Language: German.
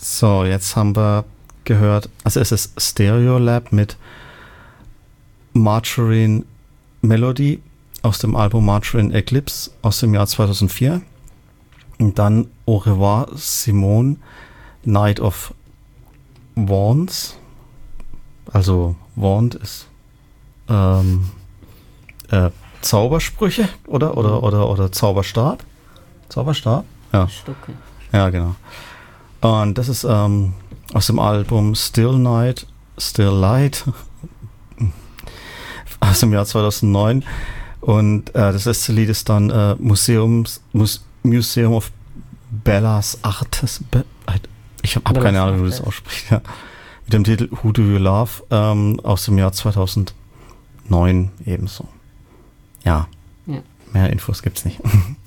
So, jetzt haben wir gehört, also es ist Stereolab mit Margarine Melody aus dem Album Margarine Eclipse aus dem Jahr 2004. Und dann Au revoir Simone, Night of Wands. Also Wand ist Zaubersprüche oder Zauberstab. Zauberstab? Ja. Stucke. Ja, genau. Und das ist aus dem Album Still Night, Still Light aus dem Jahr 2009. Und das letzte Lied ist dann Museum of Bellas Artes. Ich habe keine Ahnung, wie du das aussprichst. Ja. Mit dem Titel Who Do You Love aus dem Jahr 2009 ebenso. Ja. Mehr Infos gibt's nicht.